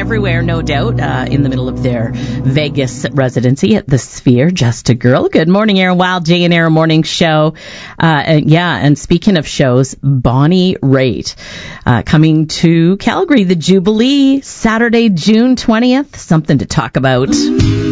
everywhere, no doubt, in the middle of their Vegas residency at the Sphere. Just a Girl. Good morning, Aaron Wild, Jay and Aaron Morning Show. And speaking of shows, Bonnie Raitt coming to Calgary, the Jubilee, Saturday, June 20th. Something to talk about.